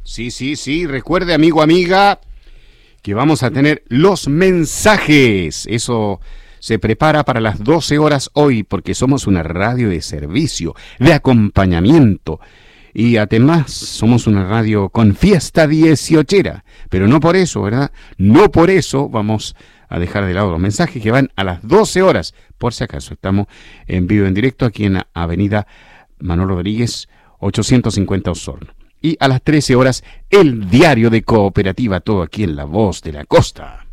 Sí, recuerde, amigo, amiga, que vamos a tener los mensajes. Eso se prepara para las 12 horas hoy, porque somos una radio de servicio, de acompañamiento. Y además somos una radio con fiesta 18era. Pero no por eso, ¿verdad? No por eso vamos a dejar de lado los mensajes que van a las 12 horas. Por si acaso, estamos en vivo, en directo, aquí en la avenida Manuel Rodríguez, 850 Osorno. Y a las 13 horas, el diario de Cooperativa, todo aquí en La Voz de la Costa.